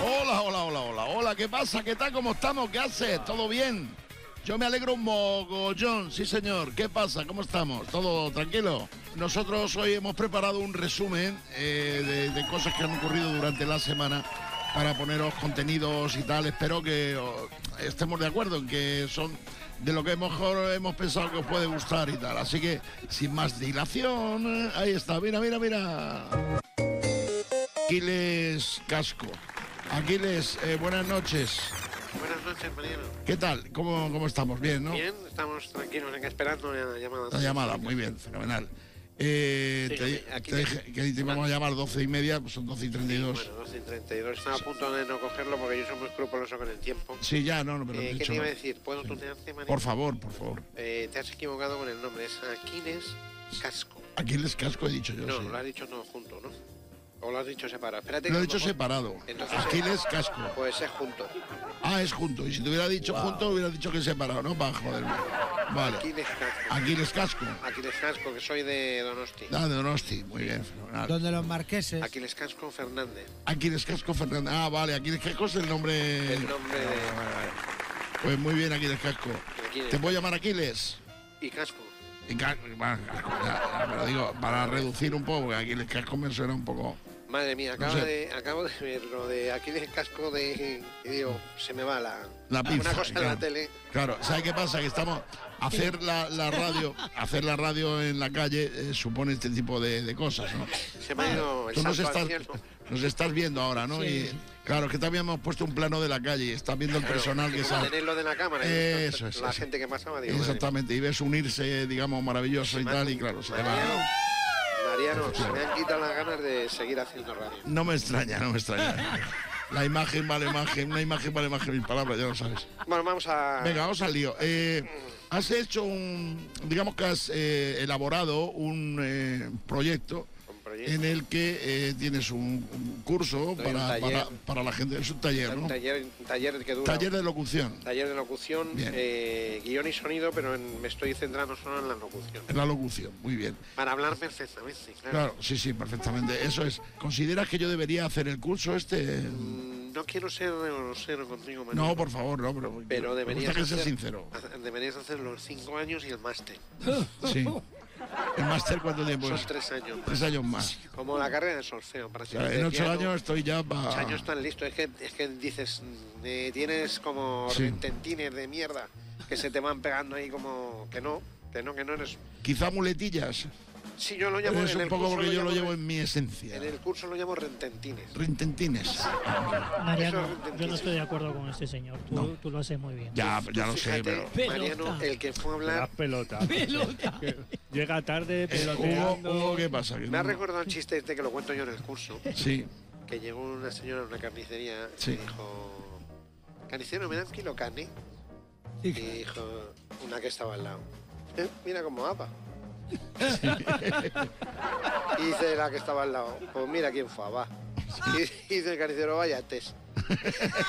Hola, hola, hola, hola, hola, ¿qué pasa? ¿Qué tal? ¿Cómo estamos? ¿Qué haces? ¿Todo bien? Yo me alegro un mogollón, sí señor. ¿Qué pasa? ¿Cómo estamos? ¿Todo tranquilo? Nosotros hoy hemos preparado un resumen de cosas que han ocurrido durante la semana para poneros contenidos y tal. Espero que estemos de acuerdo en que son de lo que mejor hemos pensado que os puede gustar y tal. Así que, sin más dilación, ahí está, mira, mira, mira. Aquiles Casco. Aquiles, buenas noches. Buenas noches, Mariano. ¿Qué tal? ¿Cómo estamos? Bien, ¿no? Bien, estamos tranquilos esperando la llamada. La llamada, muy bien, fenomenal. Te dije que te íbamos a llamar 12:30, pues son 12:32. Bueno, 12:32. Estaba a punto de no cogerlo porque yo soy muy escrupuloso con el tiempo. Sí, ya, no, pero ¿Qué te iba a decir? ¿Puedo tutearte, Mariano? Por favor, por favor. Te has equivocado con el nombre, es Aquiles Casco. Aquiles Casco he dicho yo, No, sí. lo has dicho todo junto, ¿no? ¿O lo has dicho separado? Espérate. Lo he que a dicho mejor- separado. Entonces, Aquiles Casco. Pues es junto. Ah, es junto. Y si te hubiera dicho junto, hubiera dicho que separado, ¿no? Para joderme. Vale. Aquiles Casco. Aquiles Casco. Aquiles Casco, que soy de Donosti. Ah, de Donosti. Muy bien, fenomenal. Donde los marqueses. Aquiles Casco Fernández. Aquiles Casco Fernández. Ah, vale. Aquiles Casco es el nombre. El nombre de... Pues muy bien, Aquiles Casco. Aquiles. ¿Te puedo llamar Aquiles? Y Casco. Bueno, ya, pero digo, para reducir un poco, porque Aquiles Casco me suena un poco. Madre mía, No sé. acabo de ver lo de Aquiles Casco y digo, se me va la pinza, una cosa claro. en la tele. Claro, ¿sabes qué pasa? Que estamos. Hacer la radio en la calle supone este tipo de cosas, ¿no? Se me ha ido el Tú salto al cielo. nos estás viendo ahora, ¿no? Sí. Y claro, que también hemos puesto un plano de la calle y estás viendo el personal que Como sale. tenerlo de la cámara. Eso es. La gente que pasaba, digo, Exactamente, y ves unirse, digamos, maravilloso y tal, y claro, se te va. Mariano, se me han quitado las ganas de seguir haciendo radio. No me extraña, no me extraña. La imagen vale imagen, una imagen vale más que mil palabras, ya lo sabes. Bueno, vamos a... Venga, vamos al lío. Has hecho digamos que has elaborado un proyecto Un proyecto. en el que tienes un curso Doy un taller. para la gente. Es un taller, ¿no? Un taller que dura... Taller de locución. Taller de locución, Bien. guión y sonido, pero me estoy centrando solo en la locución. En la locución, muy bien. Para hablar perfectamente, claro. Claro, sí, perfectamente. Eso es. ¿Consideras que yo debería hacer el curso este? No quiero ser grosero contigo, Mariano. No, por favor, no, pero me deberías gusta que seas hacer- sincero. Deberías hacer los 5 años y el máster. Sí. ¿El máster cuánto tiempo Son es? 3 años. 3 años más. Como la carrera de solfeo. O sea, prácticamente. en 8 Piano, años estoy ya 8 para... años están listos. Es que dices, tienes como Sí. rententines de mierda que se te van pegando ahí como que no eres. Quizá muletillas. Sí, yo lo llamo Es en un el poco curso porque yo lo llamo- llevo en mi esencia. En el curso lo llamo rententines. Rintentines. Mariano, Eso es yo no estoy de acuerdo con este señor. Tú lo haces muy bien. Ya lo sé, Fíjate, pero... Mariano, Pelota. el que fue a Las hablar pelotas. Pelota. Llega tarde, peloteando. Hugo, ¿qué pasa? Que me ha no- recordado el chiste este que lo cuento yo en el curso. Sí, Que llegó una señora a una carnicería Sí. y dijo, carnicero, ¿me da un kilo carne? Y dijo una que estaba al lado, mira cómo apa. Y dice la que estaba al lado, pues mira quién fue, va. Y dice el carnicero, vaya test.